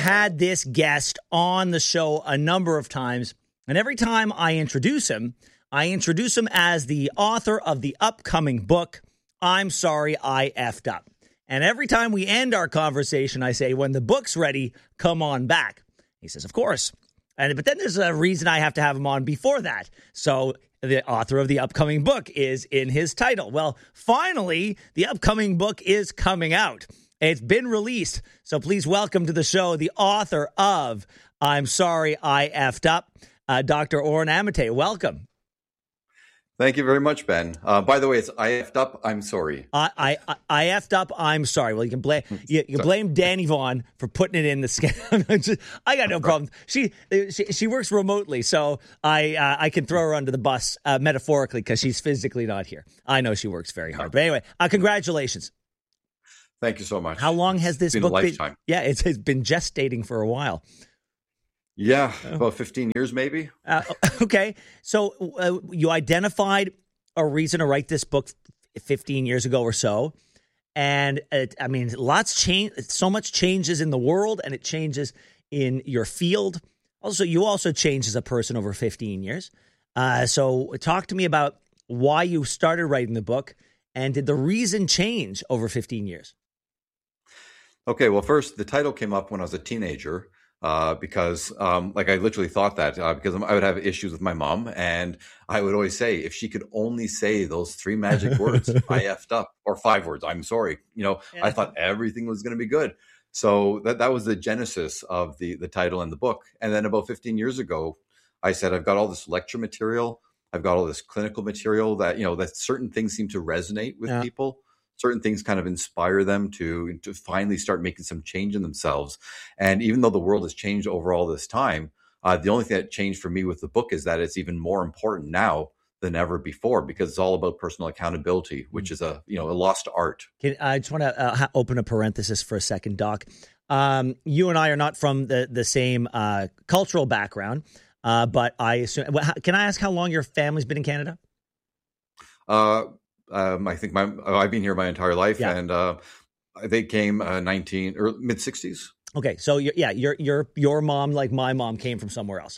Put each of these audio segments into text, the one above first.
had this guest on the show a number of times, and every time I introduce him as the author of the upcoming book, I'm Sorry I Effed Up. And every time we end our conversation, I say, when the book's ready, come on back. He says, of course. But then there's a reason I have to have him on before that. So the author of the upcoming book is in his title. Well, finally, the upcoming book is coming out. It's been released. So please welcome to the show the author of I'm Sorry I Effed Up, Dr. Oren Amitay. Welcome. Thank you very much, Ben. By the way, it's I effed up, I'm sorry. I effed up, I'm sorry. Well, you can blame Danny Vaughn for putting it in the scam. I got no problem. She works remotely, so I can throw her under the bus metaphorically because she's physically not here. I know she works very hard. But anyway, congratulations. Thank you so much. How long has this book been? Yeah, it's been gestating for a while. Yeah, about 15 years maybe. Okay. So you identified a reason to write this book 15 years ago or so. And lots change. So much changes in the world, and it changes in your field. Also, you also changed as a person over 15 years. So talk to me about why you started writing the book, and did the reason change over 15 years? Okay, well, first, the title came up when I was a teenager. Because I literally thought that because I would have issues with my mom, and I would always say, if she could only say those 3 magic words, I effed up, or 5 words, I'm sorry, I thought everything was going to be good. So that was the genesis of the title and the book. And then about 15 years ago, I said, I've got all this lecture material. I've got all this clinical material that, that certain things seem to resonate with people. Certain things kind of inspire them to finally start making some change in themselves. And even though the world has changed over all this time, the only thing that changed for me with the book is that it's even more important now than ever before, because it's all about personal accountability, which is a lost art. I just want to open a parenthesis for a second, Doc. You and I are not from the same cultural background, but I assume. Can I ask how long your family's been in Canada? I think I've been here my entire life, and they came mid 60s. Okay, so your mom, like my mom, came from somewhere else.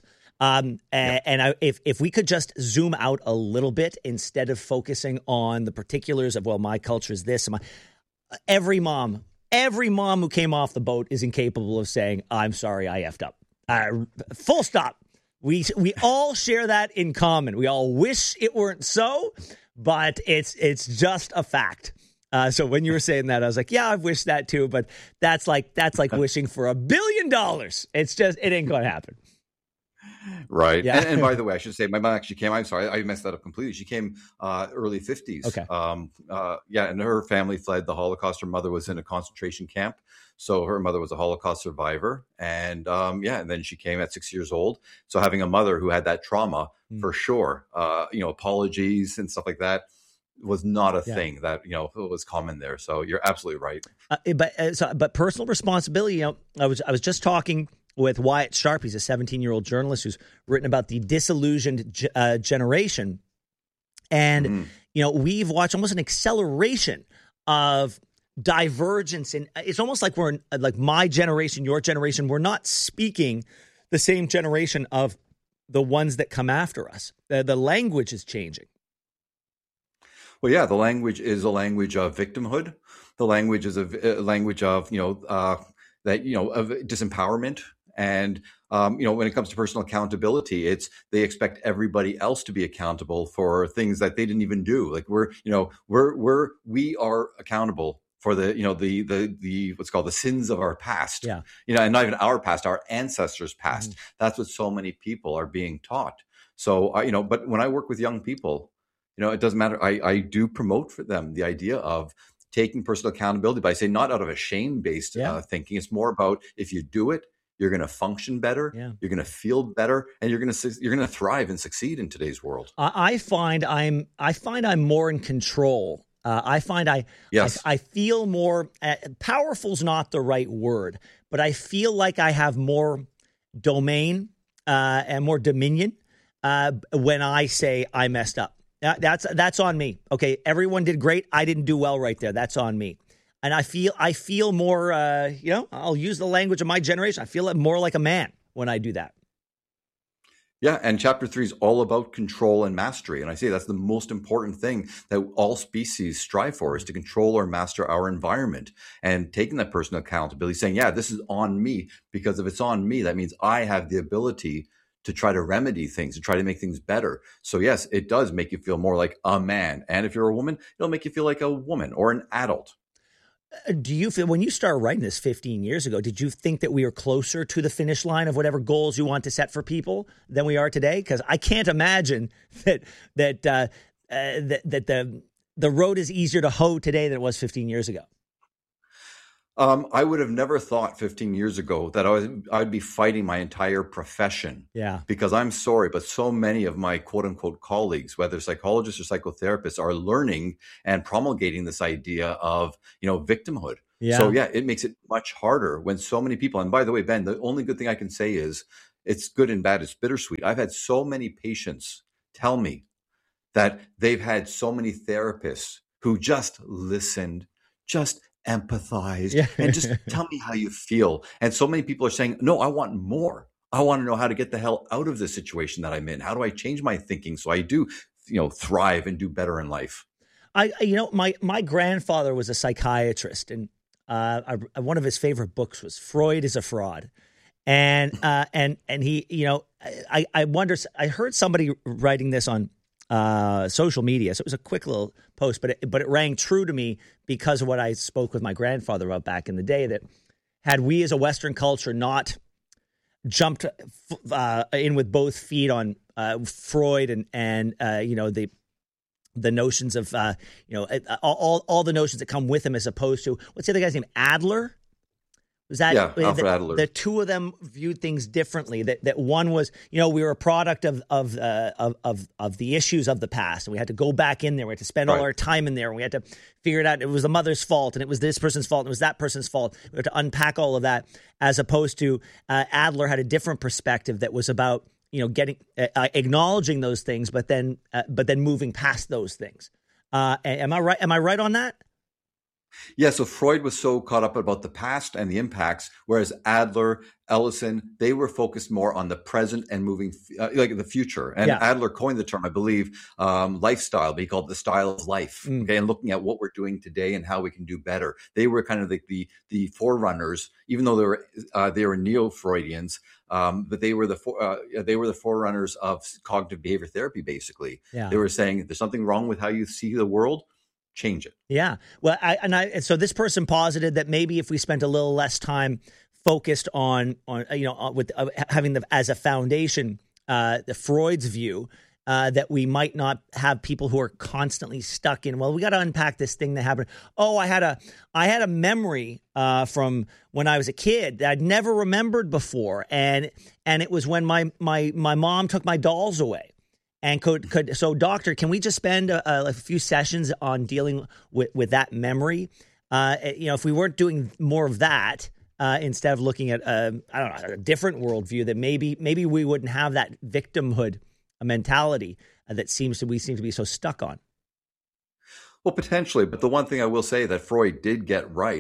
If we could just zoom out a little bit instead of focusing on the particulars of my culture is this, and every mom who came off the boat is incapable of saying I'm sorry I effed up. Full stop. We all share that in common. We all wish it weren't so. But it's just a fact. So when you were saying that, I was like, yeah, I've wished that too. But that's like wishing for $1 billion. It's just, it ain't going to happen. Right. Yeah. And by the way, I should say my mom actually came, I'm sorry, I messed that up completely. She came early 50s. Okay. And her family fled the Holocaust. Her mother was in a concentration camp. So her mother was a Holocaust survivor. And and then she came at 6 years old. So having a mother who had that trauma, for sure, apologies and stuff like that was not a thing that, was common there. So you're absolutely right. But personal responsibility, I was just talking with Wyatt Sharp. He's a 17-year-old journalist who's written about the disillusioned generation. And, we've watched almost an acceleration of divergence. And it's almost like we're like my generation, your generation, we're not speaking the same generation of the ones that come after us. The language is changing. Well, yeah, the language is a language of victimhood. The language is a language of, of disempowerment. And, when it comes to personal accountability, they expect everybody else to be accountable for things that they didn't even do. Like we are accountable for the what's called the sins of our past. Yeah. And not even our past, our ancestors' past. Mm-hmm. That's what so many people are being taught. So, but when I work with young people, it doesn't matter. I do promote for them the idea of taking personal accountability, but I say not out of a shame-based thinking. It's more about if you do it, you're going to function better. Yeah. You're going to feel better, and you're going to thrive and succeed in today's world. I find I'm more in control. I find I feel more powerful's not the right word, but I feel like I have more domain and more dominion when I say I messed up. That's on me. Okay, everyone did great. I didn't do well right there. That's on me. And I feel more, I'll use the language of my generation. I feel more like a man when I do that. Yeah, and chapter 3 is all about control and mastery. And I say that's the most important thing that all species strive for, is to control or master our environment, and taking that personal accountability, saying, yeah, this is on me, because if it's on me, that means I have the ability to try to remedy things, to try to make things better. So yes, it does make you feel more like a man. And if you're a woman, it'll make you feel like a woman or an adult. Do you feel, when you started writing this 15 years ago, did you think that we were closer to the finish line of whatever goals you want to set for people than we are today? Because I can't imagine that the road is easier to hoe today than it was 15 years ago. I would have never thought 15 years ago that I'd be fighting my entire profession. Yeah. Because I'm sorry, but so many of my quote unquote colleagues, whether psychologists or psychotherapists, are learning and promulgating this idea of, victimhood. Yeah. So yeah, it makes it much harder when so many people, and by the way, Ben, the only good thing I can say is it's good and bad. It's bittersweet. I've had so many patients tell me that they've had so many therapists who just listened, just empathized, and just tell me how you feel. And so many people are saying, no, I want more. I want to know how to get the hell out of the situation that I'm in. How do I change my thinking so I do, thrive and do better in life? My grandfather was a psychiatrist, and one of his favorite books was Freud is a Fraud. And he, I wonder, I heard somebody writing this on social media. So it was a quick little post, but it rang true to me because of what I spoke with my grandfather about back in the day, that had we as a Western culture not jumped in with both feet on Freud and the notions of all the notions that come with him, as opposed to, what's the other guy's name? Adler? Was that Alfred Adler? The two of them viewed things differently. That one was, we were a product of the issues of the past, and we had to go back in there. We had to spend all our time in there, and we had to figure it out. It was the mother's fault, and it was this person's fault, and it was that person's fault. We had to unpack all of that, as opposed to Adler had a different perspective that was about getting acknowledging those things, but then moving past those things. Am I right? Am I right on that? Yeah, so Freud was so caught up about the past and the impacts, whereas Adler, Ellison, they were focused more on the present and moving, like the future. And Adler coined the term, I believe, lifestyle, but he called it the style of life. Okay, and looking at what we're doing today and how we can do better. They were kind of like the forerunners, even though they were neo-Freudians, but they were the forerunners of cognitive behavior therapy. Basically, they were saying there's something wrong with how you see the world. Change it. Yeah. Well, so this person posited that maybe if we spent a little less time focused on with having as a foundation the Freud's view, that we might not have people who are constantly stuck in, well, we got to unpack this thing that happened. Oh, I had a memory from when I was a kid that I'd never remembered before, and it was when my mom took my dolls away. And so, doctor, can we just spend a few sessions on dealing with that memory? If we weren't doing more of that, instead of looking at a different worldview, that maybe we wouldn't have that victimhood mentality that we seem to be so stuck on. Well, potentially. But the one thing I will say that Freud did get right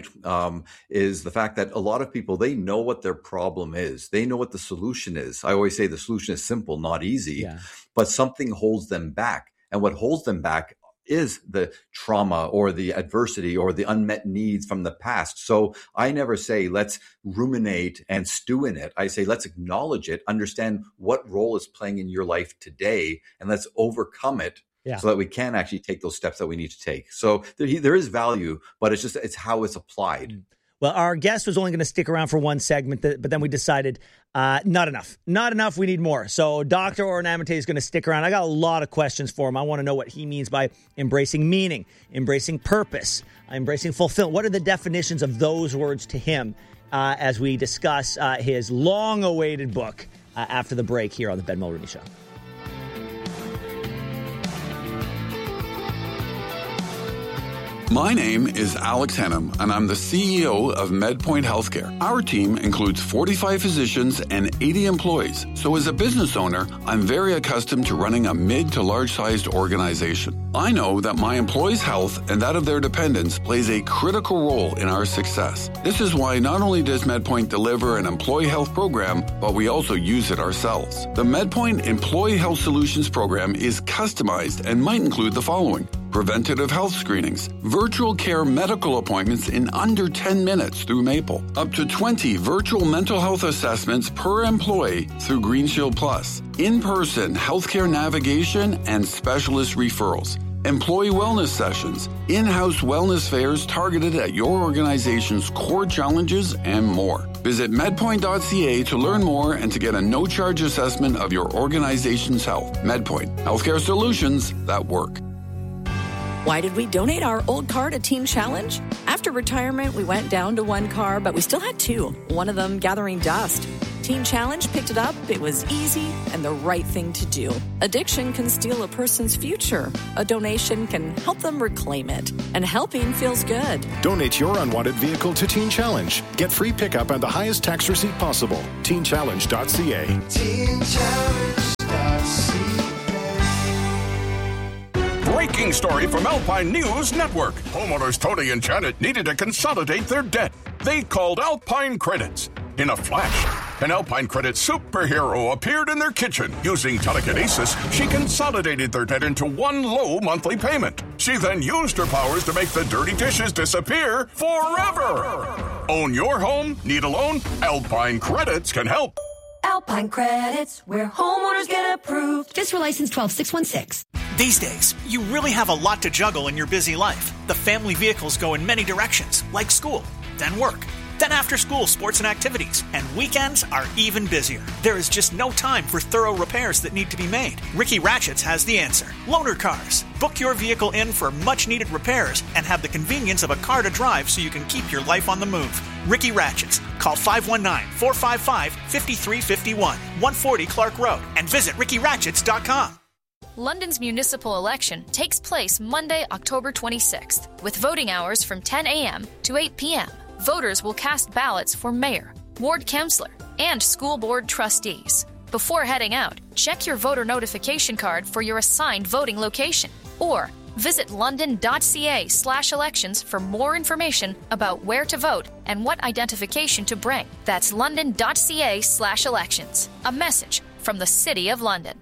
is the fact that a lot of people, they know what their problem is. They know what the solution is. I always say the solution is simple, not easy, but something holds them back. And what holds them back is the trauma or the adversity or the unmet needs from the past. So I never say, let's ruminate and stew in it. I say, let's acknowledge it, understand what role it's playing in your life today, and let's overcome it. So that we can actually take those steps that we need to take. So there is value, but it's how it's applied. Well, our guest was only going to stick around for one segment, but then we decided not enough. We need more. So Dr. Oren Amate is going to stick around. I got a lot of questions for him. I want to know what he means by embracing meaning, embracing purpose, embracing fulfillment. What are the definitions of those words to him as we discuss his long-awaited book after the break here on the Ben Mulroney Show. My name is Alex Hennum, and I'm the CEO of MedPoint Healthcare. Our team includes 45 physicians and 80 employees. So as a business owner, I'm very accustomed to running a mid to large-sized organization. I know that my employees' health and that of their dependents plays a critical role in our success. This is why not only does MedPoint deliver an employee health program, but we also use it ourselves. The MedPoint Employee Health Solutions program is customized and might include the following: preventative health screenings, virtual care medical appointments in under 10 minutes through Maple, up to 20 virtual mental health assessments per employee through GreenShield Plus, in-person healthcare navigation and specialist referrals, employee wellness sessions, in-house wellness fairs targeted at your organization's core challenges, and more. Visit medpoint.ca to learn more and to get a no-charge assessment of your organization's health. MedPoint, healthcare solutions that work. Why did we donate our old car to Teen Challenge? After retirement, we went down to one car, but we still had two, one of them gathering dust. Teen Challenge picked it up. It was easy and the right thing to do. Addiction can steal a person's future. A donation can help them reclaim it. And helping feels good. Donate your unwanted vehicle to Teen Challenge. Get free pickup and the highest tax receipt possible. TeenChallenge.ca. TeenChallenge.ca. Breaking story from Alpine News Network. Homeowners Tony and Janet needed to consolidate their debt. They called Alpine Credits. In a flash, an Alpine Credit superhero appeared in their kitchen. Using telekinesis, she consolidated their debt into one low monthly payment. She then used her powers to make the dirty dishes disappear forever. Own your home? Need a loan? Alpine Credits can help. Alpine Credits, where homeowners get approved. Fiscal license 12616. These days, you really have a lot to juggle in your busy life. The family vehicles go in many directions, like school, then work, then after-school sports and activities, and weekends are even busier. There is just no time for thorough repairs that need to be made. Ricky Ratchets has the answer. Loaner Cars. Book your vehicle in for much-needed repairs and have the convenience of a car to drive so you can keep your life on the move. Ricky Ratchets. Call 519-455-5351, 140 Clark Road, and visit rickyratchets.com. London's municipal election takes place Monday, October 26th, with voting hours from 10 a.m. to 8 p.m. Voters will cast ballots for mayor, ward councillor, and school board trustees. Before heading out, check your voter notification card for your assigned voting location, or visit london.ca/elections for more information about where to vote and what identification to bring. That's london.ca/elections. A message from the City of London.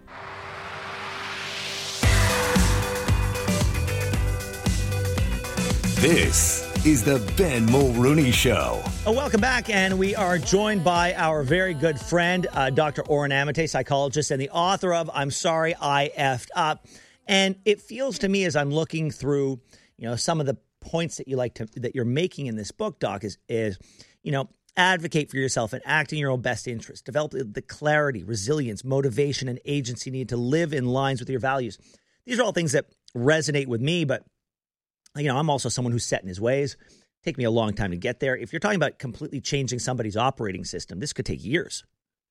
This is the Ben Mulrooney Show. Welcome back, and we are joined by our very good friend, Dr. Oren Amate, psychologist and the author of I'm Sorry I Effed Up. And it feels to me as I'm looking through, some of the points that that you're making in this book, Doc, is advocate for yourself and act in your own best interest. Develop the clarity, resilience, motivation, and agency needed to live in lines with your values. These are all things that resonate with me, but I'm also someone who's set in his ways. Take me a long time to get there. If you're talking about completely changing somebody's operating system, this could take years.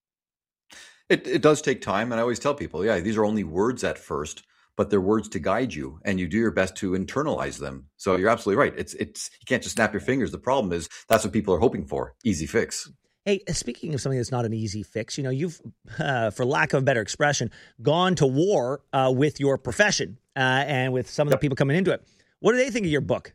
It does take time. And I always tell people, these are only words at first, but they're words to guide you, and you do your best to internalize them. So you're absolutely right. It's you can't just snap your fingers. The problem is that's what people are hoping for. Easy fix. Hey, speaking of something that's not an easy fix, you've, for lack of a better expression, gone to war with your profession and with some of the people coming into it. What do they think of your book?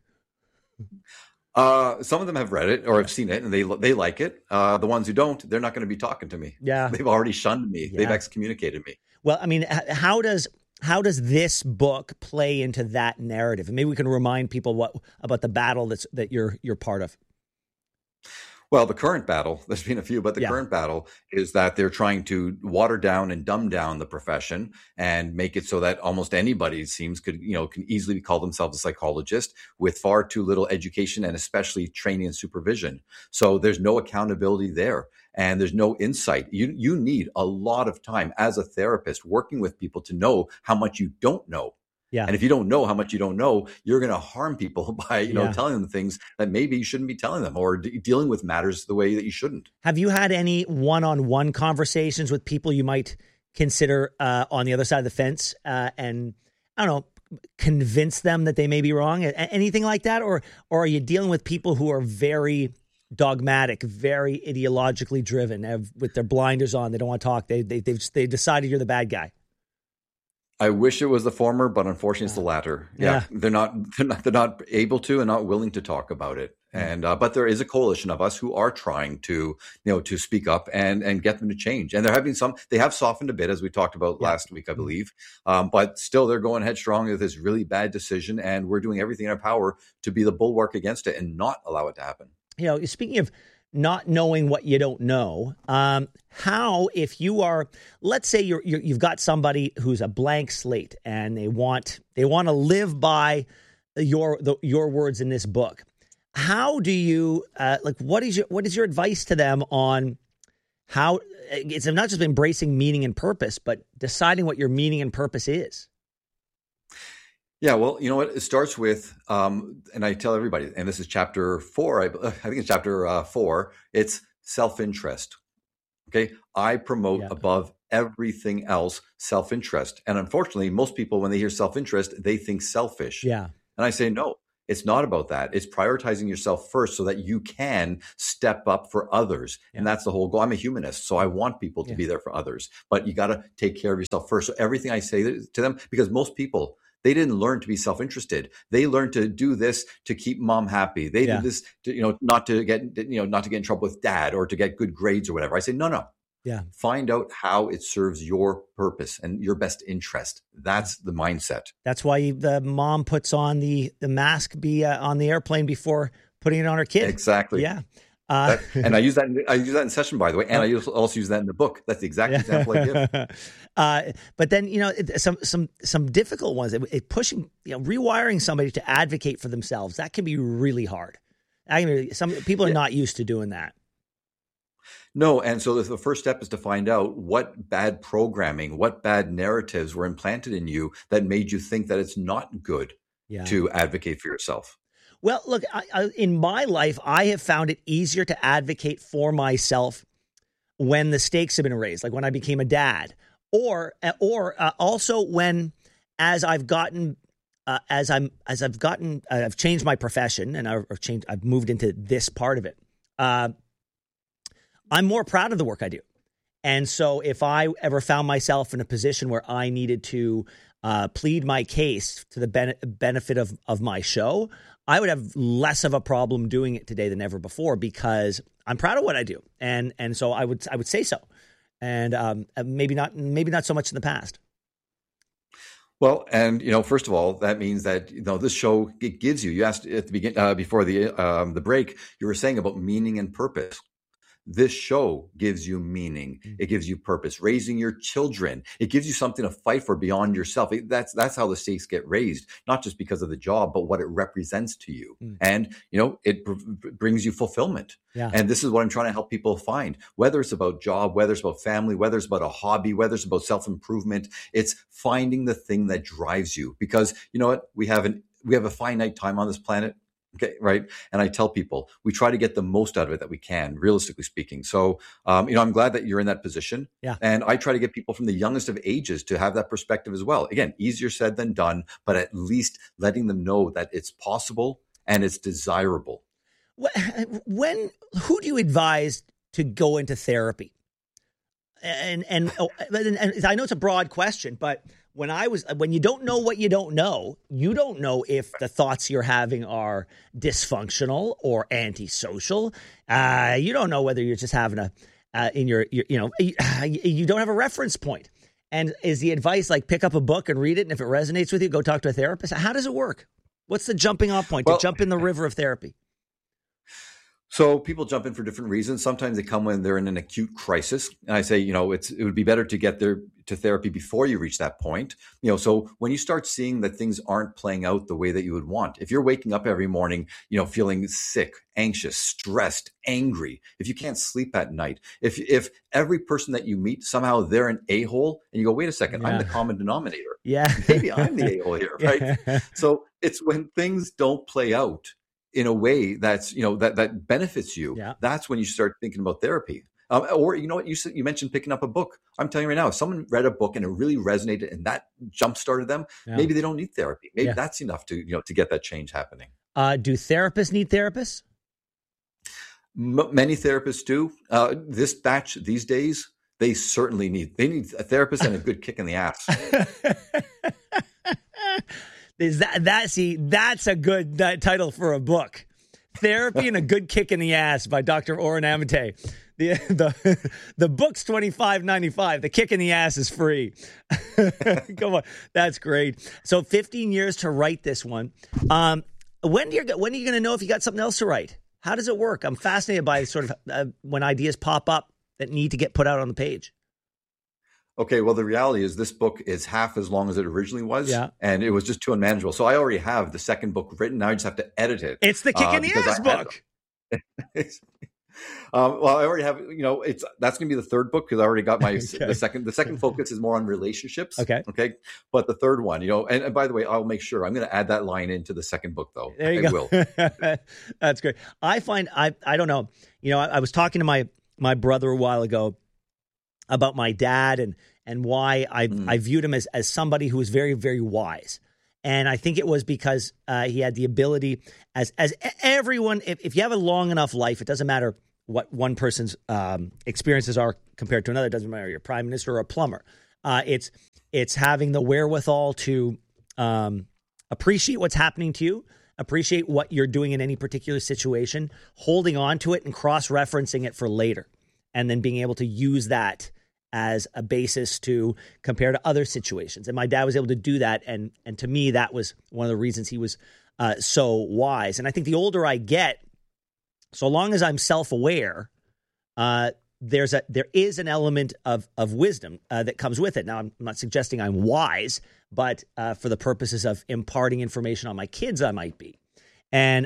Some of them have read it or have seen it, and they like it. The ones who don't, they're not going to be talking to me. Yeah, they've already shunned me. Yeah. They've excommunicated me. Well, I mean, how does this book play into that narrative? And maybe we can remind people about the battle that you're part of. Well, the current battle, there's been a few, but the current battle is that they're trying to water down and dumb down the profession and make it so that almost anybody, it seems, can easily call themselves a psychologist with far too little education and especially training and supervision. So there's no accountability there and there's no insight. You need a lot of time as a therapist working with people to know how much you don't know. Yeah. And if you don't know how much you don't know, you're going to harm people by, telling them things that maybe you shouldn't be telling them or dealing with matters the way that you shouldn't. Have you had any one-on-one conversations with people you might consider on the other side of the fence and, I don't know, convince them that they may be wrong? Anything like that? Or are you dealing with people who are very dogmatic, very ideologically driven, with their blinders on? They don't want to talk. They decided you're the bad guy. I wish it was the former, but unfortunately it's the latter. Yeah. They're not able to and not willing to talk about it. And but there is a coalition of us who are trying to speak up and get them to change. And they have softened a bit, as we talked about last week, I believe. But still they're going headstrong with this really bad decision, and we're doing everything in our power to be the bulwark against it and not allow it to happen. Speaking of not knowing what you don't know, how, if you are, let's say you've got somebody who's a blank slate and they want to live by your words in this book, how do you what is your advice to them on how it's not just embracing meaning and purpose, but deciding what your meaning and purpose is? Yeah, well, you know what? It starts with, and I tell everybody, and this is chapter 4. I think it's chapter 4. It's self-interest. Okay, I promote above everything else self-interest, and unfortunately, most people, when they hear self-interest, they think selfish. Yeah, and I say no. It's not about that. It's prioritizing yourself first so that you can step up for others. And that's the whole goal. I'm a humanist, so I want people to be there for others. But you got to take care of yourself first. So everything I say to them, because most people, they didn't learn to be self-interested. They learned to do this to keep mom happy. They did this to, not to get in trouble with dad or to get good grades or whatever. I say, no. Yeah. Find out how it serves your purpose and your best interest. That's the mindset. That's why the mom puts on the mask on the airplane before putting it on her kid. Exactly. Yeah. And I use that in session, by the way, and I also use that in the book. That's the exact example I give. But then some difficult ones. Pushing, rewiring somebody to advocate for themselves, that can be really hard. Some people are not used to doing that. No, and so the first step is to find out what bad programming, what bad narratives were implanted in you that made you think that it's not good to advocate for yourself. Well, look, in my life, I have found it easier to advocate for myself when the stakes have been raised, like when I became a dad, or also when, as I've changed my profession and I've moved into this part of it. I'm more proud of the work I do. And so if I ever found myself in a position where I needed to plead my case to the benefit of my show, I would have less of a problem doing it today than ever before because I'm proud of what I do. And so I would say so. And maybe not so much in the past. Well, and first of all, that means that this show, it gives you asked at the beginning before the break, you were saying about meaning and purpose. This show gives you meaning. It gives you purpose. Raising your children, it gives you something to fight for beyond yourself. That's how the stakes get raised, not just because of the job, but what it represents to you. And, it brings you fulfillment. Yeah. And this is what I'm trying to help people find, whether it's about job, whether it's about family, whether it's about a hobby, whether it's about self-improvement. It's finding the thing that drives you, because you know what? We have a finite time on this planet. Okay, right. And I tell people we try to get the most out of it that we can, realistically speaking. So, I'm glad that you're in that position. Yeah. And I try to get people from the youngest of ages to have that perspective as well. Again, easier said than done, but at least letting them know that it's possible and it's desirable. Who do you advise to go into therapy? And I know it's a broad question, but when you don't know what you don't know if the thoughts you're having are dysfunctional or antisocial. You don't know whether you're just having you don't have a reference point. And is the advice like pick up a book and read it, and if it resonates with you, go talk to a therapist? How does it work? What's the jumping off point to jump in the river of therapy? So people jump in for different reasons. Sometimes they come when they're in an acute crisis. And I say, it would be better to get there to therapy before you reach that point. So when you start seeing that things aren't playing out the way that you would want, if you're waking up every morning, feeling sick, anxious, stressed, angry, if you can't sleep at night, if every person that you meet, somehow they're an a-hole and you go, wait a second, I'm the common denominator. Yeah. Maybe I'm the a-hole here, right? So it's when things don't play out in a way that's, that benefits you. Yeah. That's when you start thinking about therapy. Or you know what, you mentioned picking up a book. I'm telling you right now, if someone read a book and it really resonated and that jump started them, maybe they don't need therapy. Maybe that's enough to get that change happening. Do therapists need therapists? Many therapists do. This batch these days, they need a therapist and a good kick in the ass. That's a good title for a book. Therapy and a Good Kick in the Ass by Dr. Oren Amate. The book's $25.95. The kick in the ass is free. Come on, that's great. So 15 years to write this one. When are you going to know if you got something else to write? How does it work? I'm fascinated by sort of when ideas pop up that need to get put out on the page. Okay, well, the reality is this book is half as long as it originally was, and it was just too unmanageable. So I already have the second book written. Now I just have to edit it. It's the kick in the ass book. Well, I already have, that's going to be the third book because I already got my the second focus is more on relationships. Okay. But the third one, and by the way, I'll make sure I'm going to add that line into the second book though. There you go. Will. That's great. I find, I don't know, I was talking to my brother a while ago about my dad and why I viewed him as somebody who was very, very wise. And I think it was because he had the ability, as everyone, if you have a long enough life, it doesn't matter what one person's experiences are compared to another. It doesn't matter if you're a prime minister or a plumber. It's having the wherewithal to appreciate what's happening to you, appreciate what you're doing in any particular situation, holding on to it and cross-referencing it for later, and then being able to use that as a basis to compare to other situations. And my dad was able to do that. And to me, that was one of the reasons he was so wise. And I think the older I get, so long as I'm self-aware, there is an element of wisdom that comes with it. Now, I'm not suggesting I'm wise, but for the purposes of imparting information on my kids, I might be. And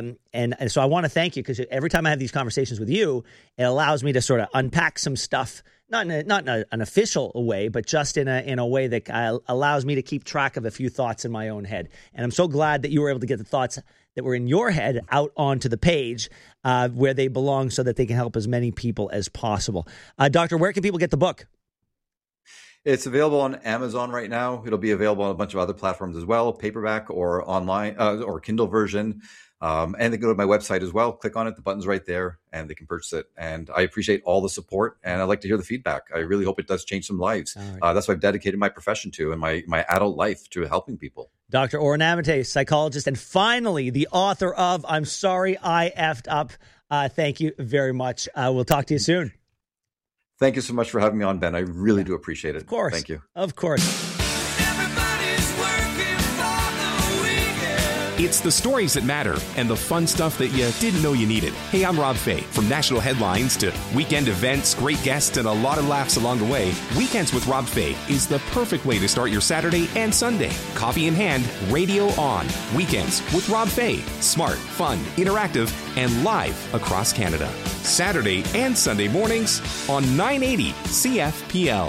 so I want to thank you because every time I have these conversations with you, it allows me to sort of unpack some stuff, not in an official way, but just in a way that allows me to keep track of a few thoughts in my own head. And I'm so glad that you were able to get the thoughts that were in your head out onto the page where they belong so that they can help as many people as possible. Doctor, where can people get the book? It's available on Amazon right now. It'll be available on a bunch of other platforms as well, paperback or online or Kindle version. And they go to my website as well. Click on it. The button's right there and they can purchase it. And I appreciate all the support and I'd like to hear the feedback. I really hope it does change some lives. Right. That's what I've dedicated my profession to and my adult life to helping people. Dr. Oren Amate, psychologist, and finally the author of I'm Sorry I Effed Up. Thank you very much. We'll talk to you soon. Thank you so much for having me on, Ben. I really do appreciate it. Of course. Thank you. Of course. It's the stories that matter and the fun stuff that you didn't know you needed. Hey, I'm Rob Fay. From national headlines to weekend events, great guests, and a lot of laughs along the way, Weekends with Rob Fay is the perfect way to start your Saturday and Sunday. Coffee in hand, radio on. Weekends with Rob Fay. Smart, fun, interactive, and live across Canada. Saturday and Sunday mornings on 980 CFPL.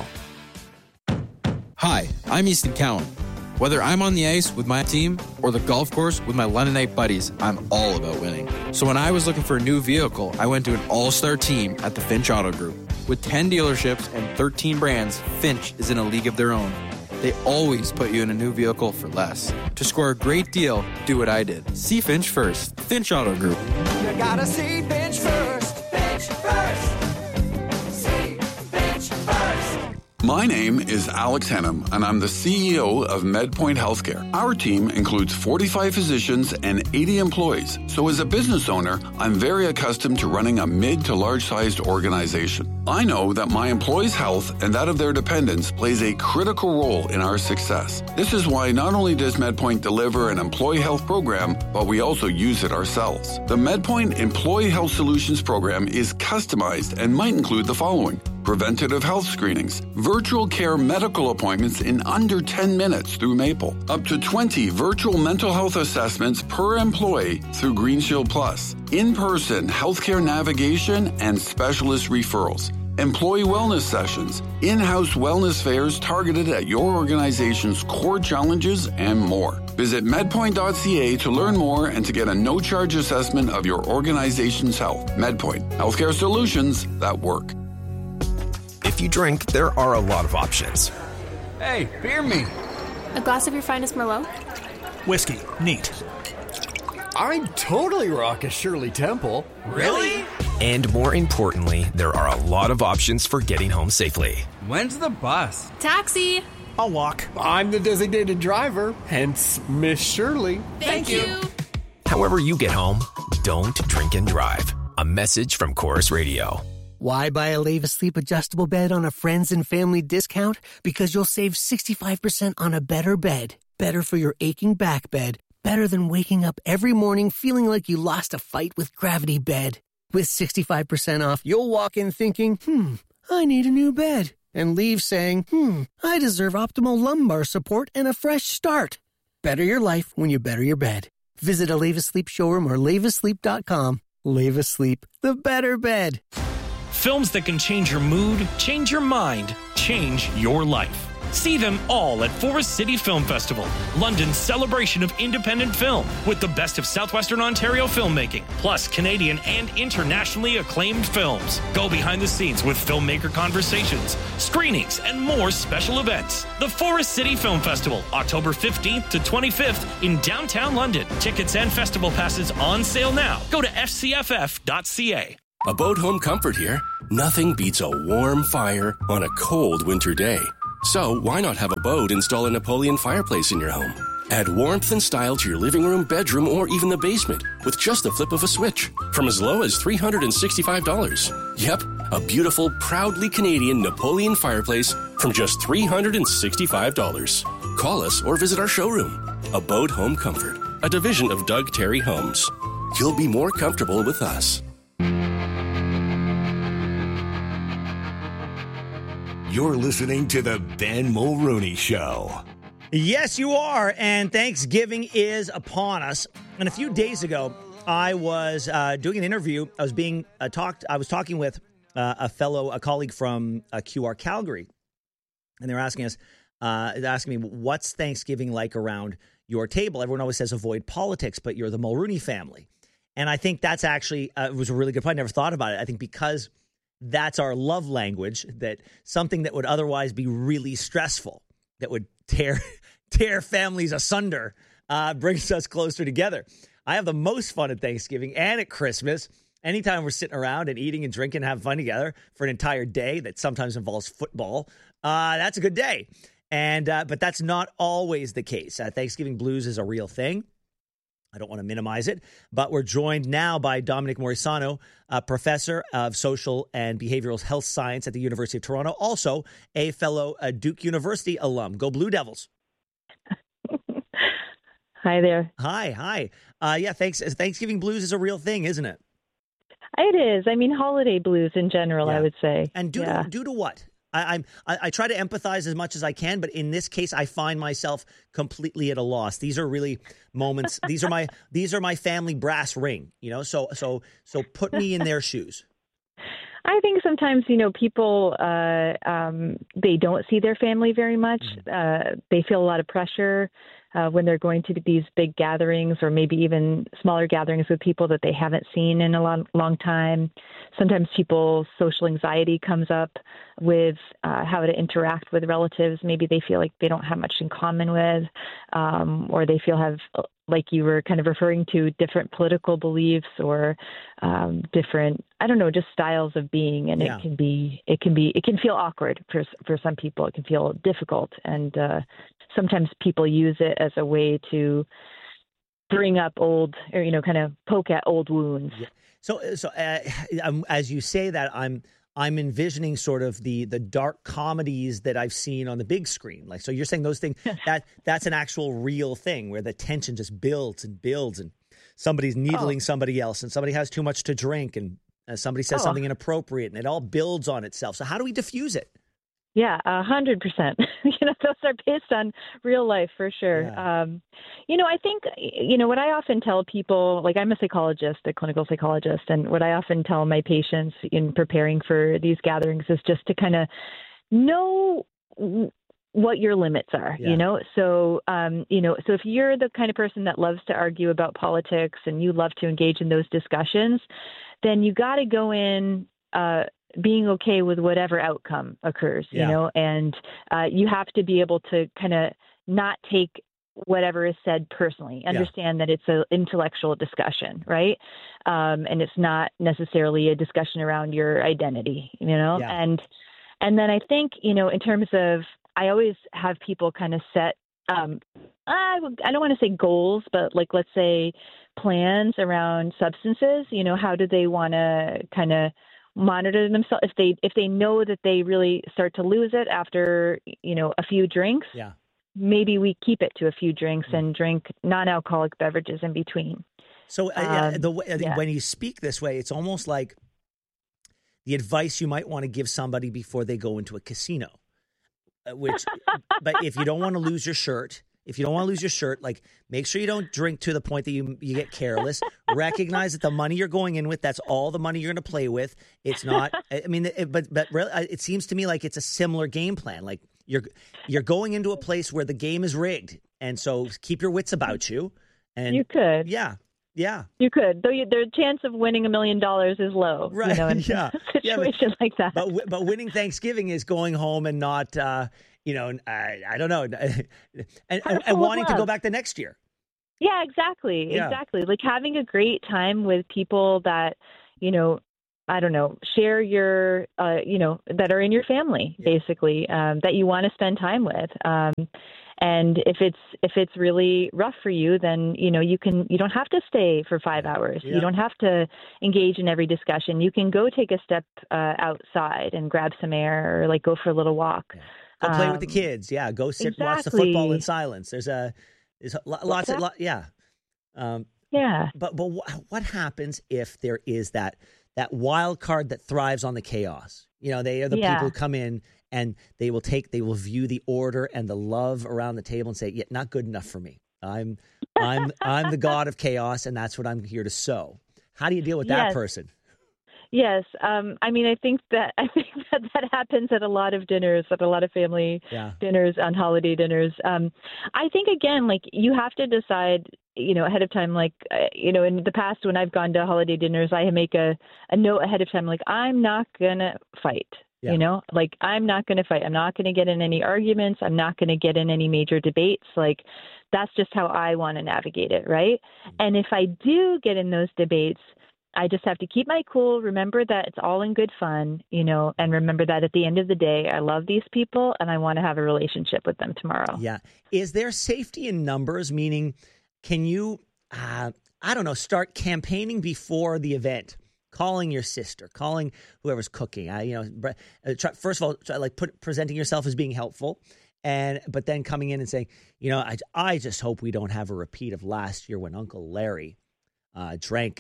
Hi, I'm Easton Cowan. Whether I'm on the ice with my team or the golf course with my Londonite buddies, I'm all about winning. So when I was looking for a new vehicle, I went to an all-star team at the Finch Auto Group. With 10 dealerships and 13 brands, Finch is in a league of their own. They always put you in a new vehicle for less. To score a great deal, do what I did. See Finch first. Finch Auto Group. You gotta see Finch first. Finch first. See Finch first. My name is Alex Henham, and I'm the CEO of MedPoint Healthcare. Our team includes 45 physicians and 80 employees. So as a business owner, I'm very accustomed to running a mid to large-sized organization. I know that my employees' health and that of their dependents plays a critical role in our success. This is why not only does MedPoint deliver an employee health program, but we also use it ourselves. The MedPoint Employee Health Solutions program is customized and might include the following: preventative health screenings, virtual care medical appointments in under 10 minutes through Maple, up to 20 virtual mental health assessments per employee through GreenShield Plus, in-person healthcare navigation and specialist referrals, employee wellness sessions, in-house wellness fairs targeted at your organization's core challenges, and more. Visit medpoint.ca to learn more and to get a no-charge assessment of your organization's health. MedPoint, healthcare solutions that work. If you drink, there are a lot of options. Hey, beer me. A glass of your finest Merlot? Whiskey. Neat. I'd totally rock a Shirley Temple. Really? And more importantly, there are a lot of options for getting home safely. When's the bus? Taxi. I'll walk. I'm the designated driver, hence Miss Shirley. Thank you. However you get home, don't drink and drive. A message from Chorus Radio. Why buy a Leva Sleep adjustable bed on a friends and family discount? Because you'll save 65% on a better bed. Better for your aching back bed. Better than waking up every morning feeling like you lost a fight with Gravity Bed. With 65% off, you'll walk in thinking, I need a new bed. And leave saying, I deserve optimal lumbar support and a fresh start. Better your life when you better your bed. Visit a Leva Sleep showroom or levasleep.com. Leva Sleep, the better bed. Films that can change your mood, change your mind, change your life. See them all at Forest City Film Festival, London's celebration of independent film, with the best of Southwestern Ontario filmmaking, plus Canadian and internationally acclaimed films. Go behind the scenes with filmmaker conversations, screenings, and more special events. The Forest City Film Festival, October 15th to 25th in downtown London. Tickets and festival passes on sale now. Go to fcff.ca. Abode Home Comfort here. Nothing beats a warm fire on a cold winter day. So why not have Abode install a Napoleon fireplace in your home? Add warmth and style to your living room, bedroom, or even the basement with just the flip of a switch from as low as $365. Yep, a beautiful, proudly Canadian Napoleon fireplace from just $365. Call us or visit our showroom. Abode Home Comfort, a division of Doug Terry Homes. You'll be more comfortable with us. You're listening to the Ben Mulrooney Show. Yes, you are. And Thanksgiving is upon us. And a few days ago, I was doing an interview. I was talking with a colleague from QR Calgary, and they were asking me, what's Thanksgiving like around your table? Everyone always says avoid politics, but you're the Mulrooney family. And I think that's actually was a really good point. I never thought about it. I think because that's our love language, that something that would otherwise be really stressful, that would tear families asunder, brings us closer together. I have the most fun at Thanksgiving and at Christmas. Anytime we're sitting around and eating and drinking and having fun together for an entire day that sometimes involves football, that's a good day. And but that's not always the case. Thanksgiving blues is a real thing. I don't want to minimize it, but we're joined now by Dominic Morisano, a professor of social and behavioral health science at the University of Toronto, also a fellow Duke University alum. Go Blue Devils. Hi there. Hi. Yeah, Thanksgiving blues is a real thing, isn't it? It is. I mean, holiday blues in general, I would say. And due to what? I try to empathize as much as I can, but in this case, I find myself completely at a loss. These are really moments. These are my family brass ring. So put me in their shoes. I think sometimes people they don't see their family very much. They feel a lot of pressure when they're going to these big gatherings, or maybe even smaller gatherings with people that they haven't seen in a long time. Sometimes people's social anxiety comes up with how to interact with relatives. Maybe they feel like they don't have much in common with, or they have, like you were kind of referring to, different political beliefs or different, just styles of being. And it can feel awkward for some people. It can feel difficult. And sometimes people use it as a way to bring up old, or, kind of poke at old wounds. Yeah. So as you say that, I'm envisioning sort of the dark comedies that I've seen on the big screen. So you're saying those things, that's an actual real thing where the tension just builds and builds, and somebody's needling somebody else, and somebody has too much to drink, and somebody says something inappropriate, and it all builds on itself. So how do we diffuse it? Yeah, 100%. Those are based on real life for sure. Yeah. I think, what I often tell people, like I'm a psychologist, a clinical psychologist, and what I often tell my patients in preparing for these gatherings is just to kind of know what your limits are, So, so if you're the kind of person that loves to argue about politics and you love to engage in those discussions, then you got to go in being okay with whatever outcome occurs, Yeah. you know, and you have to be able to kind of not take whatever is said personally, understand that it's an intellectual discussion, right? And it's not necessarily a discussion around your identity, you know? Yeah. And then I think, you know, in terms of, I always have people kind of set, I don't want to say goals, but like, let's say plans around substances, you know, how do they want to kind of monitor themselves if they know that they really start to lose it after, you know, a few drinks. Yeah. Maybe we keep it to a few drinks and drink non-alcoholic beverages in between. So when you speak this way, it's almost like the advice you might want to give somebody before they go into a casino, but if you don't want to lose your shirt, like make sure you don't drink to the point that you get careless. Recognize that the money you're going in with, that's all the money you're going to play with. It's not, I mean, but really, it seems to me like it's a similar game plan. Like you're going into a place where the game is rigged. And so keep your wits about you. And you could. Yeah. Yeah. You could, though the chance of winning $1 million is low. Right. You know, in Yeah. a situation like that. But winning Thanksgiving is going home and not, you know, I don't know, and wanting to go back the next year. Yeah, exactly. Yeah. Exactly. Like having a great time with people that, you know, I don't know, share your, you know, that are in your family, basically, that you want to spend time with. And if it's really rough for you, then, you know, you don't have to stay for 5 hours. Yeah. You don't have to engage in every discussion. You can go take a step outside and grab some air, or like go for a little walk. Go play with the kids. Yeah. Go sit, watch the football in silence. There's lots of, yeah. Yeah. But what happens if there is that wild card that thrives on the chaos? You know, they are the people who come in and they will view the order and the love around the table and say, yeah, not good enough for me. I'm the god of chaos, and that's what I'm here to sow. How do you deal with that person? Yes. I mean, I think that happens at a lot of dinners, at a lot of family dinners, on holiday dinners. I think, again, like you have to decide, you know, ahead of time, like, you know, in the past when I've gone to holiday dinners, I make a note ahead of time, like, I'm not going to fight. Yeah. You know, like, I'm not going to fight. I'm not going to get in any arguments. I'm not going to get in any major debates. Like, that's just how I want to navigate it. Right. And if I do get in those debates, I just have to keep my cool, remember that it's all in good fun, you know, and remember that at the end of the day, I love these people and I want to have a relationship with them tomorrow. Yeah. Is there safety in numbers? Meaning, can you, start campaigning before the event? Calling your sister, calling whoever's cooking. First of all, presenting yourself as being helpful, but then coming in and saying, you know, I just hope we don't have a repeat of last year when Uncle Larry drank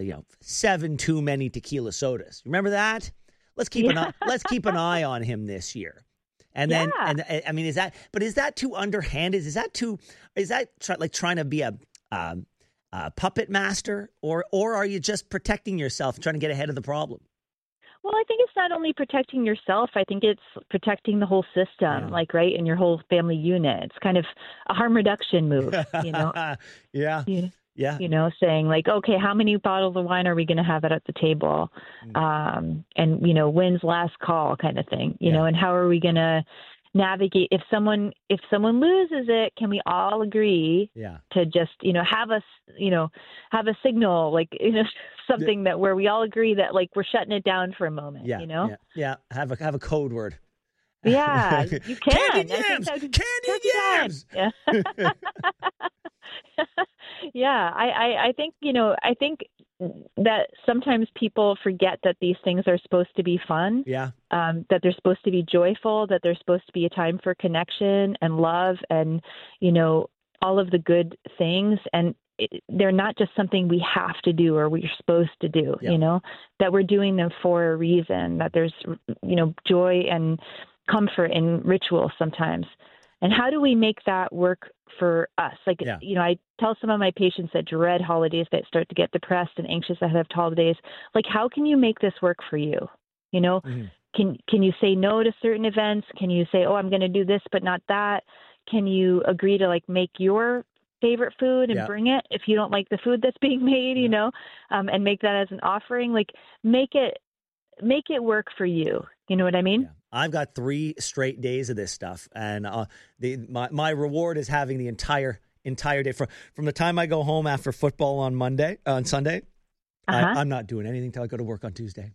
7 too many tequila sodas. Remember that? Let's keep an eye on him this year. And then, I mean, is that too underhanded? Is that trying to be a puppet master, or are you just protecting yourself, trying to get ahead of the problem? Well, I think it's not only protecting yourself. I think it's protecting the whole system, right, and your whole family unit. It's kind of a harm reduction move, you know? Yeah. You know, saying like, okay, how many bottles of wine are we going to have at the table? And, you know, when's last call kind of thing, you know, and how are we going to navigate if someone loses it? Can we all agree to just, you know, have a signal, like, you know, something that where we all agree that like we're shutting it down for a moment, you know? Yeah. Have a code word. Yeah, you can. Candy yams. Yeah. Yeah. I think, you know, that sometimes people forget that these things are supposed to be fun. Yeah. That they're supposed to be joyful, that they're supposed to be a time for connection and love and, you know, all of the good things. And they're not just something we have to do or we're supposed to do, you know, that we're doing them for a reason, that there's, you know, joy and comfort in ritual sometimes. And how do we make that work for us? Like, you know, I tell some of my patients that dread holidays, that start to get depressed and anxious ahead of holidays, like, how can you make this work for you? You know, can you say no to certain events? Can you say, oh, I'm going to do this, but not that? Can you agree to like make your favorite food and bring it if you don't like the food that's being made, you know, and make that as an offering? Like, make it make it work for you. You know what I mean? Yeah. I've got 3 straight days of this stuff, and my reward is having the entire day from the time I go home after football on Sunday. I'm not doing anything till I go to work on Tuesday.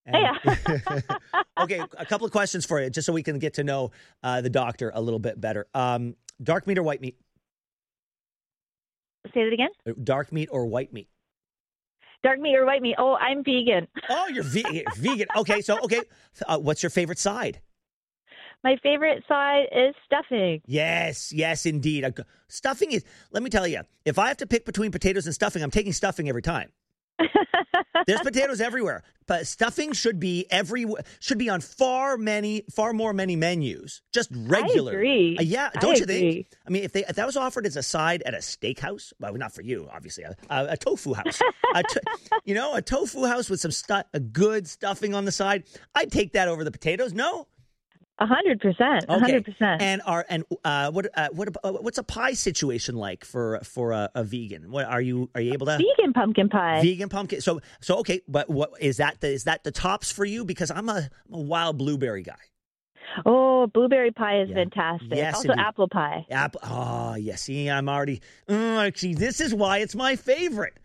Okay, a couple of questions for you, just so we can get to know the doctor a little bit better. Dark meat or white meat? Say that again? Dark meat or white meat? Dark meat or white meat? Oh, I'm vegan. Oh, you're vegan. Okay, what's your favorite side? My favorite side is stuffing. Yes, indeed. Stuffing is, let me tell you, if I have to pick between potatoes and stuffing, I'm taking stuffing every time. There's potatoes everywhere, but stuffing should be on far more menus, just regular. I agree. Don't you think? I mean, if that was offered as a side at a steakhouse, well, not for you, obviously, a tofu house, a tofu house with a good stuffing on the side, I'd take that over the potatoes. No. 100%. 100%. And what's a pie situation like for a vegan? What are you able to vegan pumpkin pie? Vegan pumpkin. So okay, but what is that? Is that the tops for you? Because I'm a wild blueberry guy. Oh, blueberry pie is fantastic. Yes, also, indeed. Apple pie. Oh, yes. See, I'm already. Actually, this is why it's my favorite.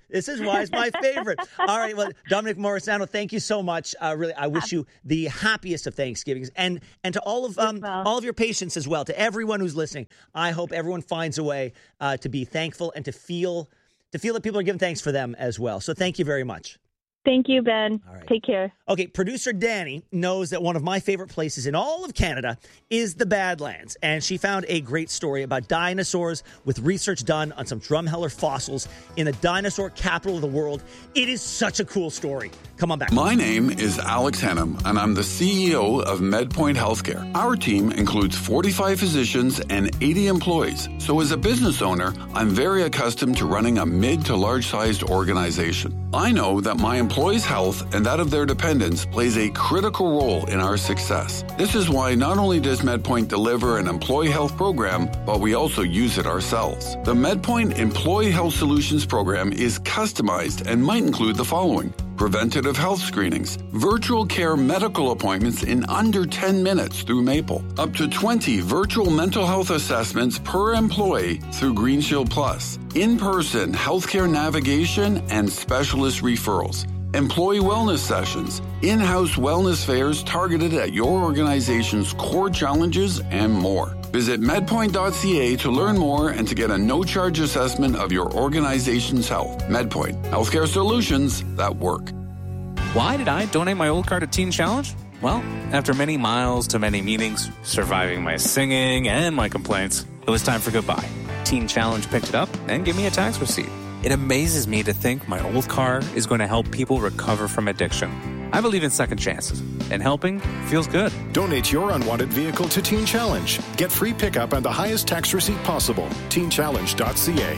All right. Well, Dominic Morisano, thank you so much. Really, I wish you the happiest of Thanksgivings, and to all of your patients as well. To everyone who's listening, I hope everyone finds a way to be thankful and to feel that people are giving thanks for them as well. So, thank you very much. Thank you, Ben. All right. Take care. Okay, producer Danny knows that one of my favorite places in all of Canada is the Badlands, and she found a great story about dinosaurs with research done on some drumheller fossils in the dinosaur capital of the world. It is such a cool story. Come on back. My name is Alex Hennam, and I'm the CEO of MedPoint Healthcare. Our team includes 45 physicians and 80 employees. So as a business owner, I'm very accustomed to running a mid to large-sized organization. I know that my employees' health and that of their dependents plays a critical role in our success. This is why not only does MedPoint deliver an employee health program, but we also use it ourselves. The MedPoint Employee Health Solutions program is customized and might include the following: preventative health screenings, virtual care medical appointments in under 10 minutes through Maple, up to 20 virtual mental health assessments per employee through Green Shield Plus, in-person healthcare navigation and specialist referrals, employee wellness sessions, in-house wellness fairs targeted at your organization's core challenges, and more. Visit medpoint.ca to learn more and to get a no-charge assessment of your organization's health. MedPoint, healthcare solutions that work. Why did I donate my old car to Teen Challenge? Well, after many miles to many meetings, surviving my singing and my complaints, it was time for goodbye. Teen Challenge picked it up and gave me a tax receipt. It amazes me to think my old car is going to help people recover from addiction. I believe in second chances, and helping feels good. Donate your unwanted vehicle to Teen Challenge. Get free pickup and the highest tax receipt possible. TeenChallenge.ca.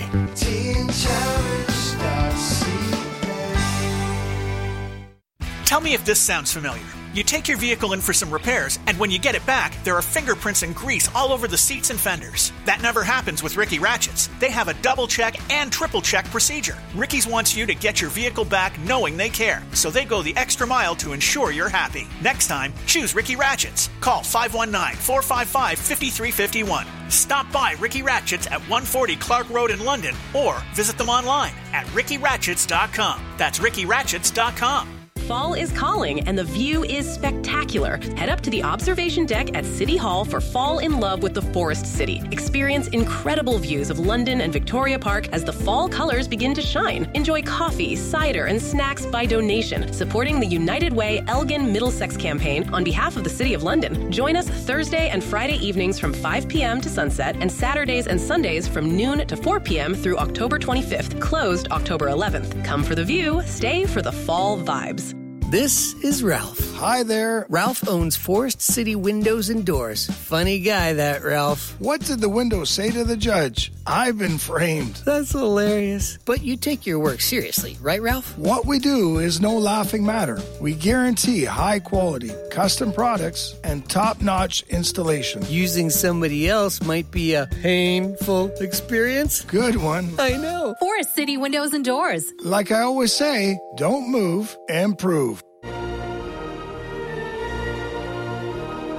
TeenChallenge.ca. Tell me if this sounds familiar. You take your vehicle in for some repairs, and when you get it back, there are fingerprints and grease all over the seats and fenders. That never happens with Ricky Ratchets. They have a double-check and triple-check procedure. Ricky's wants you to get your vehicle back knowing they care, so they go the extra mile to ensure you're happy. Next time, choose Ricky Ratchets. Call 519-455-5351. Stop by Ricky Ratchets at 140 Clark Road in London, or visit them online at rickyratchets.com. That's rickyratchets.com. Fall is calling and the view is spectacular. Head up to the observation deck at City Hall for Fall in Love with the Forest City. Experience incredible views of London and Victoria Park as the fall colors begin to shine. Enjoy coffee, cider, and snacks by donation, supporting the United Way Elgin Middlesex campaign on behalf of the City of London. Join us Thursday and Friday evenings from 5 p.m. to sunset and Saturdays and Sundays from noon to 4 p.m. through October 25th, closed October 11th. Come for the view, stay for the fall vibes. This is Ralph. Hi there. Ralph owns Forest City Windows and Doors. Funny guy, that Ralph. What did the window say to the judge? I've been framed. That's hilarious. But you take your work seriously, right, Ralph? What we do is no laughing matter. We guarantee high quality, custom products, and top-notch installation. Using somebody else might be a painful experience. Good one. I know. Forest City Windows and Doors. Like I always say, don't move, improve.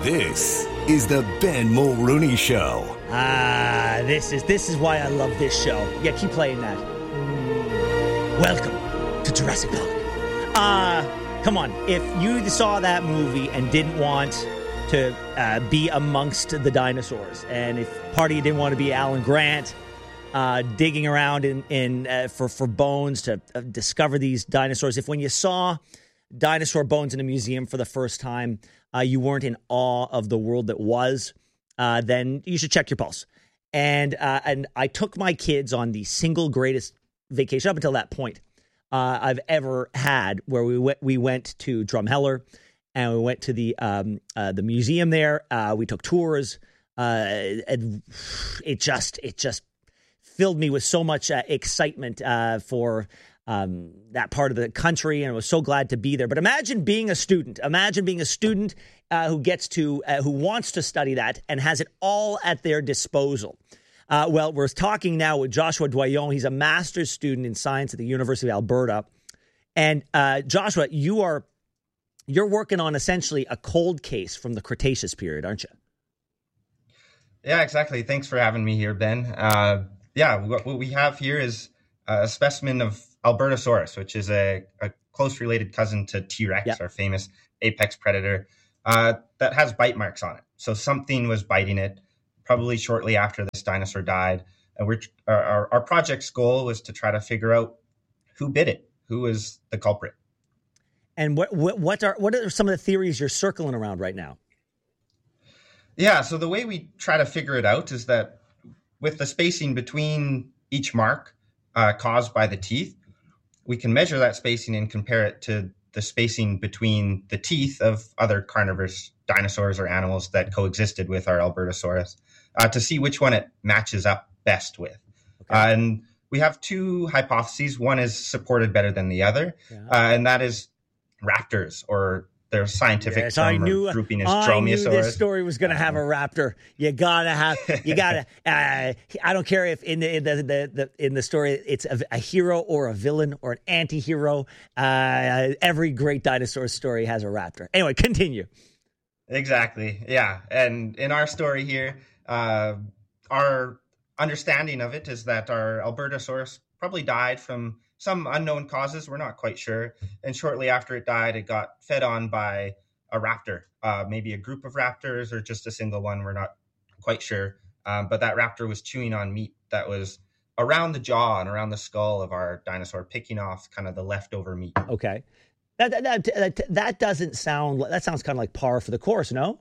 This is the Ben Mulrooney Show. This is why I love this show. Yeah, keep playing that. Welcome to Jurassic Park. Come on. If you saw that movie and didn't want to be amongst the dinosaurs, and if part of you didn't want to be Alan Grant digging around for bones to discover these dinosaurs, if when you saw dinosaur bones in a museum for the first time, you weren't in awe of the world that was, then you should check your pulse. And I took my kids on the single greatest vacation up until that point I've ever had, where we went to Drumheller and we went to the museum there. We took tours. And it just filled me with so much excitement for that part of the country, and I was so glad to be there. But imagine being a student. Imagine being a student who wants to study that and has it all at their disposal. Well, we're talking now with Joshua Doyon. He's a master's student in science at the University of Alberta. And Joshua, you're working on essentially a cold case from the Cretaceous period, aren't you? Yeah, exactly. Thanks for having me here, Ben. What we have here is a specimen of Albertosaurus, which is a close related cousin to T-Rex, our famous apex predator, that has bite marks on it. So something was biting it probably shortly after this dinosaur died. And our project's goal was to try to figure out who bit it, who was the culprit. And what are some of the theories you're circling around right now? Yeah, so the way we try to figure it out is that with the spacing between each mark caused by the teeth, we can measure that spacing and compare it to the spacing between the teeth of other carnivorous dinosaurs or animals that coexisted with our Albertosaurus to see which one it matches up best with. Okay. And we have two hypotheses. One is supported better than the other, and that is raptors, or their scientific term or grouping is Dromaeosaurus. I knew this story was going to have a raptor. You gotta. I don't care if in the story it's a hero or a villain or an anti-hero. Every great dinosaur story has a raptor. Anyway, continue. Exactly. Yeah, and in our story here, our understanding of it is that our Albertosaurus probably died from some unknown causes. We're not quite sure. And shortly after it died, it got fed on by a raptor, maybe a group of raptors or just a single one. We're not quite sure. But that raptor was chewing on meat that was around the jaw and around the skull of our dinosaur, picking off kind of the leftover meat. Okay. That doesn't sound, that sounds kind of like par for the course, no?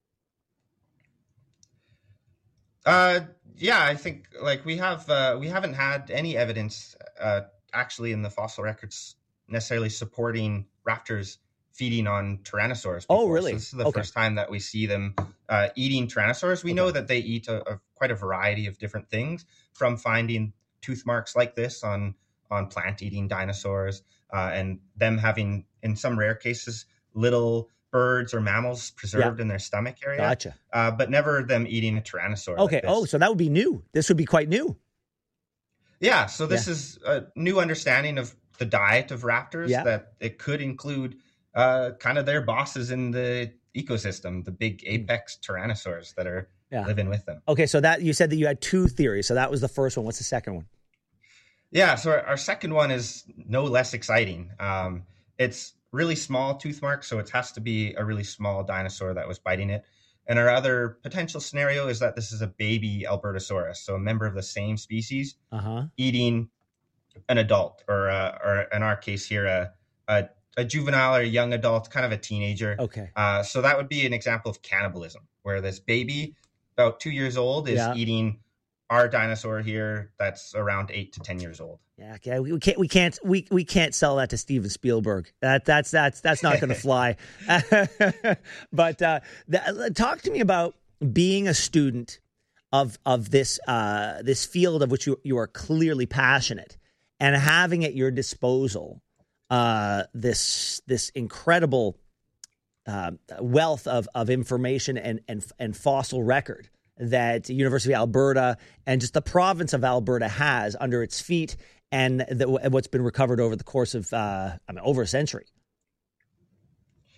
Yeah, I think we haven't had any evidence actually in the fossil records necessarily supporting raptors feeding on tyrannosaurs before. Oh, really? So this is the first time that we see them eating tyrannosaurs. We know that they eat quite a variety of different things, from finding tooth marks like this on plant-eating dinosaurs, and them having, in some rare cases, little birds or mammals preserved in their stomach area. Gotcha. But never them eating a tyrannosaur. Okay. Like this. So that would be new. This would be quite new. Yeah. So this is a new understanding of the diet of raptors, that it could include kind of their bosses in the ecosystem, the big apex tyrannosaurs that are living with them. Okay. So that you said that you had two theories. So that was the first one. What's the second one? Yeah. So our second one is no less exciting. It's really small tooth marks, so it has to be a really small dinosaur that was biting it. And our other potential scenario is that this is a baby Albertosaurus, so a member of the same species, eating an adult, or in our case here, a juvenile or a young adult, kind of a teenager. Okay. So that would be an example of cannibalism, where this baby, about 2 years old, is eating our dinosaur here that's around 8 to 10 years old. Yeah, okay. We can't sell that to Steven Spielberg. That's not going to fly. But talk to me about being a student of this this field of which you are clearly passionate, and having at your disposal this incredible wealth of information and fossil record that the University of Alberta and just the province of Alberta has under its feet, and what's been recovered over the course of over a century.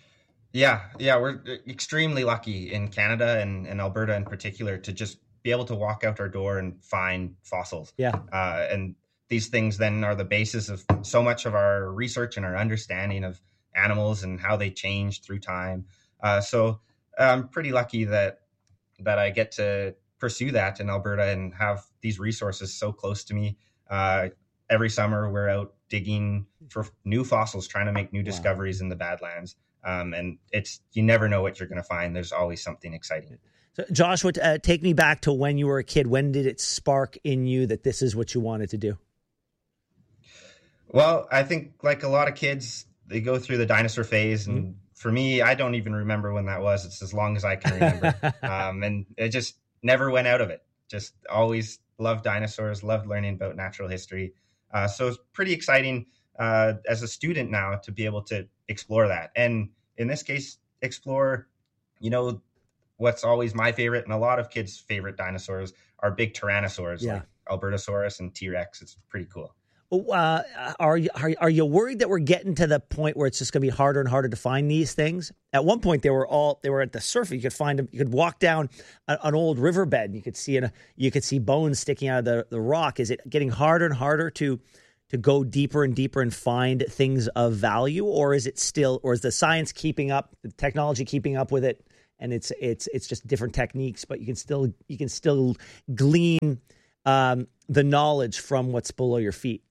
Yeah, we're extremely lucky in Canada and Alberta in particular to just be able to walk out our door and find fossils. Yeah. And these things then are the basis of so much of our research and our understanding of animals and how they change through time. So I'm pretty lucky that I get to pursue that in Alberta and have these resources so close to me. Every summer we're out digging for new fossils, trying to make new discoveries in the Badlands. And you never know what you're going to find. There's always something exciting. So Joshua, take me back to when you were a kid. When did it spark in you that this is what you wanted to do? Well, I think like a lot of kids, they go through the dinosaur phase. And for me, I don't even remember when that was. It's as long as I can remember. And it just never went out of it. Just always loved dinosaurs, loved learning about natural history. So it's pretty exciting as a student now to be able to explore that. And in this case, explore, what's always my favorite and a lot of kids' favorite dinosaurs are big tyrannosaurs like Albertosaurus and T-Rex. It's pretty cool. Are you worried that we're getting to the point where it's just going to be harder and harder to find these things? At one point, they were at the surface. You could find them. You could walk down an old riverbed. And you could see bones sticking out of the rock. Is it getting harder and harder to go deeper and deeper and find things of value, or is the science keeping up, the technology keeping up with it, and it's just different techniques, but you can still glean the knowledge from what's below your feet?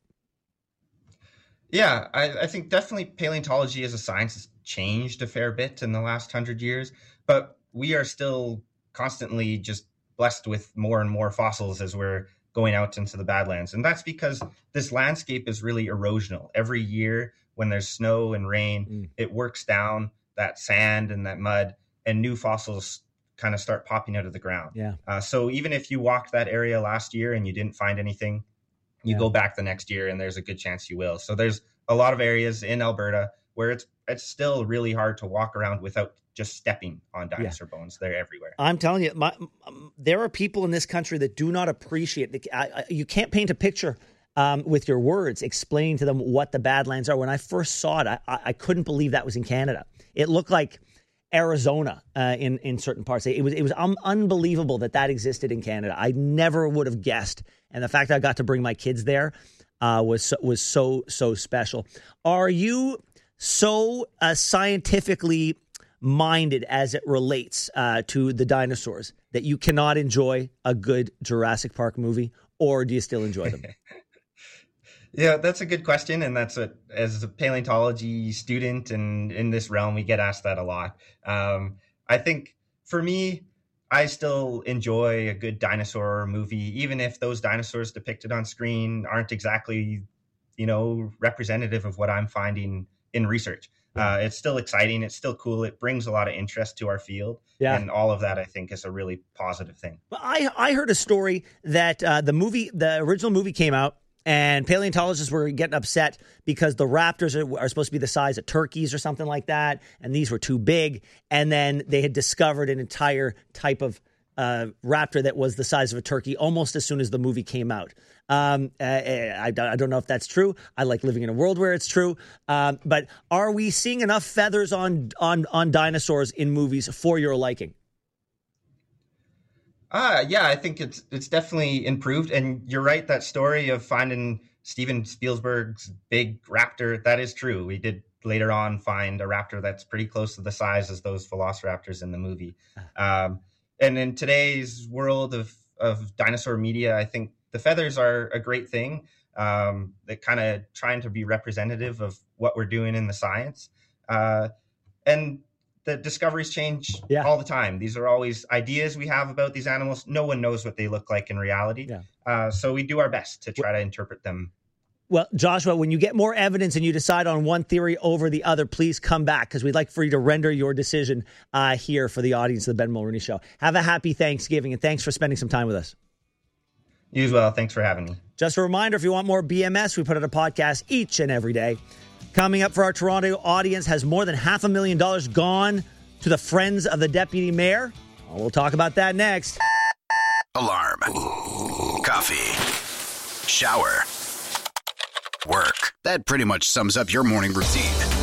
Yeah, I think definitely paleontology as a science has changed a fair bit in the last 100 years, but we are still constantly just blessed with more and more fossils as we're going out into the Badlands. And that's because this landscape is really erosional. Every year when there's snow and rain, it works down that sand and that mud, and new fossils kind of start popping out of the ground. Yeah. So even if you walked that area last year and you didn't find anything, you go back the next year and there's a good chance you will. So there's a lot of areas in Alberta where it's still really hard to walk around without just stepping on dinosaur bones. They're everywhere. I'm telling you, there are people in this country that do not appreciate you can't paint a picture with your words explaining to them what the Badlands are. When I first saw it, I couldn't believe that was in Canada. It looked like Arizona in certain parts. It was unbelievable that existed in Canada. I never would have guessed. And the fact that I got to bring my kids there was so special. Are you so scientifically minded as it relates to the dinosaurs that you cannot enjoy a good Jurassic Park movie, or do you still enjoy them? Yeah, that's a good question. And as a paleontology student and in this realm, we get asked that a lot. I think for me, I still enjoy a good dinosaur movie, even if those dinosaurs depicted on screen aren't exactly, representative of what I'm finding in research. It's still exciting. It's still cool. It brings a lot of interest to our field. Yeah. And all of that, I think, is a really positive thing. Well, I heard a story that the original movie came out, and paleontologists were getting upset because the raptors are supposed to be the size of turkeys or something like that, and these were too big. And then they had discovered an entire type of raptor that was the size of a turkey almost as soon as the movie came out. I don't know if that's true. I like living in a world where it's true. But are we seeing enough feathers on dinosaurs in movies for your liking? Yeah, I think it's definitely improved. And you're right, that story of finding Steven Spielberg's big raptor, that is true. We did later on find a raptor that's pretty close to the size as those velociraptors in the movie. And in today's world of dinosaur media, I think the feathers are a great thing. That kind of trying to be representative of what we're doing in the science. And the discoveries change all the time. These are always ideas we have about these animals. No one knows what they look like in reality. So we do our best to try to interpret them. Well, Joshua, when you get more evidence and you decide on one theory over the other, please come back, because we'd like for you to render your decision here for the audience of the Ben Mulroney Show. Have a happy Thanksgiving, and thanks for spending some time with us. You as well. Thanks for having me. Just a reminder, if you want more BMS, we put out a podcast each and every day. Coming up for our Toronto audience, has more than $500,000 gone to the friends of the deputy mayor? Well, we'll talk about that next. Alarm. Coffee. Shower. Work. That pretty much sums up your morning routine.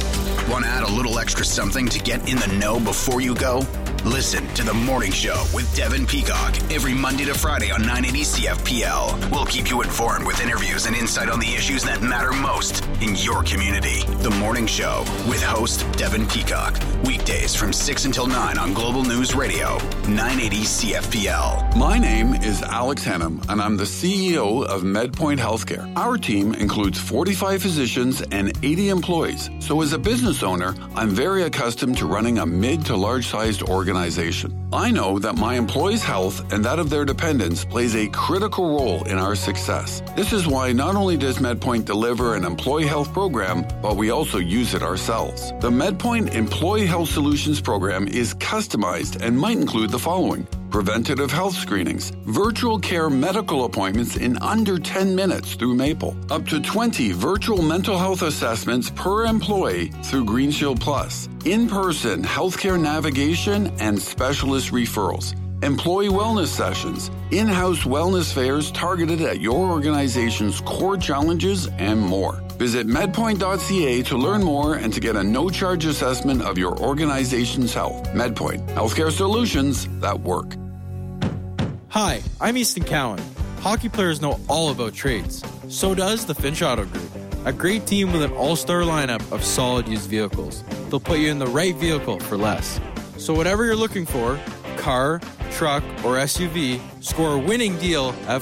Want to add a little extra something to get in the know before you go? Listen to The Morning Show with Devin Peacock every Monday to Friday on 980 CFPL. We'll keep you informed with interviews and insight on the issues that matter most in your community. The Morning Show with host Devin Peacock. Weekdays from 6 until 9 on Global News Radio, 980 CFPL. My name is Alex Hannum, and I'm the CEO of MedPoint Healthcare. Our team includes 45 physicians and 80 employees. So as a business owner, I'm very accustomed to running a mid to large-sized organization. I know that my employees' health and that of their dependents plays a critical role in our success. This is why not only does MedPoint deliver an employee health program, but we also use it ourselves. The MedPoint Employee Health Solutions program is customized and might include the following: preventative health screenings, virtual care medical appointments in under 10 minutes through Maple, up to 20 virtual mental health assessments per employee through GreenShield Plus, in-person healthcare navigation and specialist referrals, employee wellness sessions, in-house wellness fairs targeted at your organization's core challenges, and more. Visit medpoint.ca to learn more and to get a no-charge assessment of your organization's health. MedPoint, healthcare solutions that work. Hi, I'm Easton Cowan. Hockey players know all about trades. So does the Finch Auto Group. A great team with an all-star lineup of solid used vehicles. They'll put you in the right vehicle for less. So whatever you're looking for, car, truck, or SUV, score a winning deal at